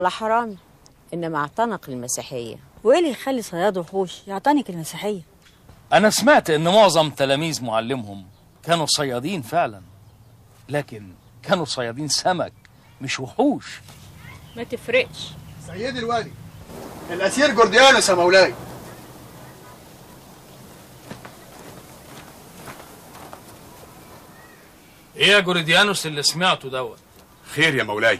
لا حرامي، إنما اعتنق المسيحية. وايه اللي يخلي صياد وحوش يعتنق المسيحية؟ أنا سمعت إن معظم تلاميذ معلمهم كانوا صيادين فعلا، لكن كانوا صيادين سمك مش وحوش. ما تفرقش. سيدي الوالي، الأسير جورديانوس يا مولاي. إيه يا جورديانوس اللي سمعته دوت؟ خير يا مولاي.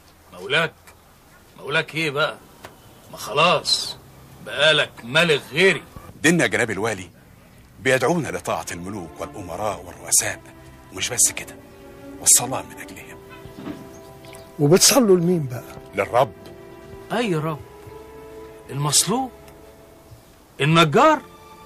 مولاك إيه بقى؟ ما خلاص بقالك ملك غيري. ديننا يا جناب الوالي بيدعونا لطاعة الملوك والأمراء والرؤساء، ومش بس كده، والصلاة من أجلهم. وبتصلوا لمين بقى؟ للرب. أي رب؟ المصلوب؟ النجار؟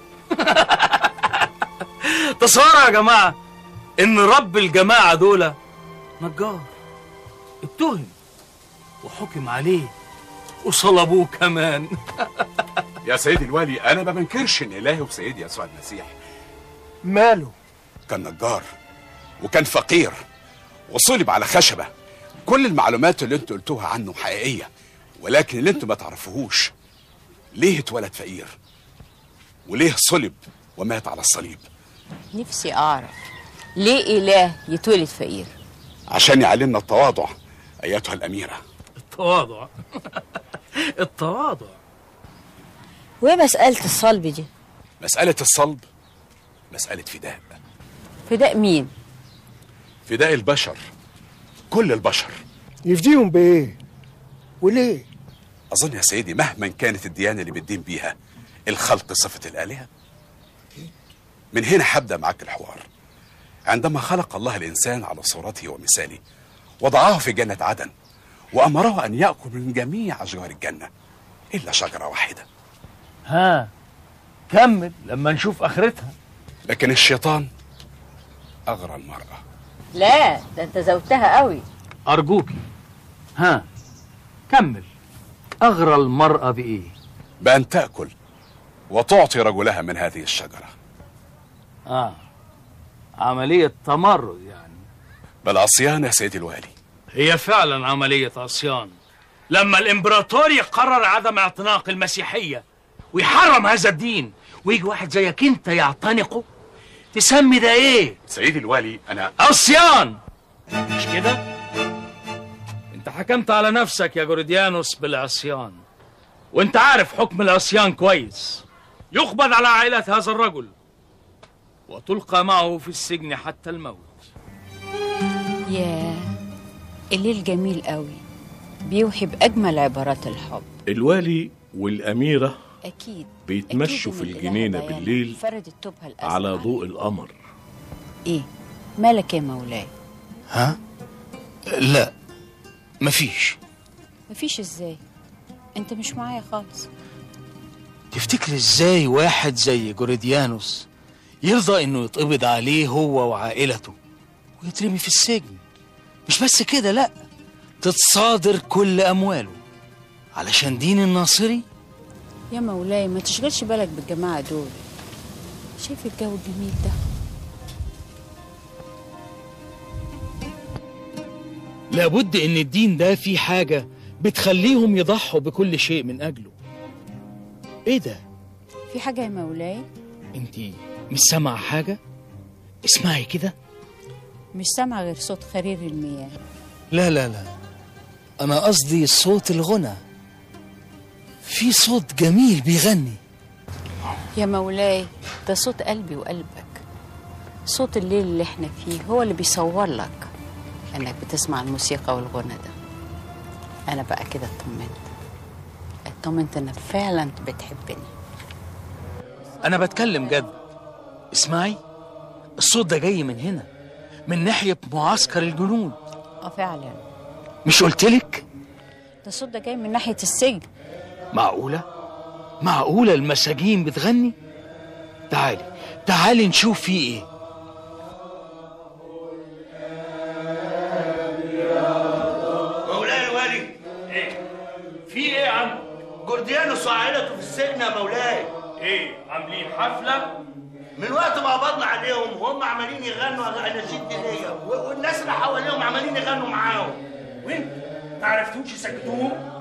تصوروا يا جماعة إن رب الجماعة دول نجار اتهم وحكم عليه وصلبوه كمان. يا سيدي الوالي، أنا ما بنكرش إن إلهي وسيدي يسوع المسيح ماله؟ كان نجار وكان فقير وصلب على خشبة. كل المعلومات اللي انتوا قلتوها عنه حقيقية، ولكن اللي انتوا ما تعرفوهوش ليه اتولد فقير وليه صلب ومات على الصليب. نفسي أعرف ليه إله يتولد فقير؟ عشان يعلمنا التواضع أيتها الأميرة. التواضع. التواضع. وايه مسألة الصلب دي؟ مسألة الصلب مسألة فداء. فداء مين؟ فداء البشر، كل البشر. يفديهم بإيه؟ وليه؟ أظن يا سيدي مهما كانت الديانة اللي بتدين بيها الخلق صفة الآلهة. من هنا هبدأ معاك الحوار. عندما خلق الله الإنسان على صورته ومثاله وضعه في جنة عدن وأمره أن يأكل من جميع أشجار الجنة إلا شجرة واحدة. ها كمل لما نشوف آخرتها. لكن الشيطان أغرى المرأة. لا، ده أنت زودتها قوي. أرجوكي ها كمل. أغرى المرأة بإيه؟ بأن تأكل وتعطي رجلها من هذه الشجرة. عملية تمرد يعني. بل عصيان يا سيدي الوالي. هي فعلا عملية عصيان. لما الإمبراطور يقرر عدم اعتناق المسيحية ويحرم هذا الدين ويجي واحد زيك انت يعتنقه، تسمي ده ايه؟ سيدي الوالي أنا عصيان، مش كده؟ انت حكمت على نفسك يا جورديانوس بالعصيان، وانت عارف حكم العصيان كويس. يقبض على عائلة هذا الرجل وتلقى معه في السجن حتى الموت. ياه، الليل جميل قوي، بيوحي بأجمل عبارات الحب. الوالي والأميرة أكيد بيتمشوا في الجنينة بالليل على ضوء القمر. إيه مالك يا مولاي؟ ها؟ لا مفيش. مفيش إزاي؟ أنت مش معايا خالص. تفتكر إزاي واحد زي جورديانوس يرضى إنه يتقبض عليه هو وعائلته ويترمي في السجن؟ مش بس كده، لأ، تتصادر كل أمواله علشان دين الناصري؟ يا مولاي ما تشغلش بالك بالجماعة دول. شايف الجو الجميل ده؟ لابد إن الدين ده فيه حاجة بتخليهم يضحوا بكل شيء من أجله. إيه ده؟ في حاجة يا مولاي؟ أنتي مش سامعة حاجة؟ اسمعي كده. مش سامعة غير صوت خرير المياه. لا لا لا، أنا قصدي صوت الغنى. في صوت جميل بيغني. يا مولاي ده صوت قلبي وقلبك. صوت الليل اللي احنا فيه هو اللي بيصور لك انك بتسمع الموسيقى والغنى ده. انا بقى كده اطمنت انك فعلا بتحبني. انا بتكلم جد. اسمعي، الصوت ده جاي من هنا، من ناحية معسكر الجنود. فعلا. مش قلتلك؟ ده الصوت ده جاي من ناحية السجن. معقولة المساجين بتغني؟ تعالي نشوف فيه ايه. مولاي الوالي. ايه؟ في ايه يا عم؟ جورديانوس وعائلته في السجن يا مولاي. ايه، عاملين حفلة؟ من وقت ما قبضنا عليهم وهم عمالين يغنوا اناشيد دينية، والناس اللي حواليهم عمالين يغنوا معاهم. وين؟ ما عرفتوش يسكتوهم؟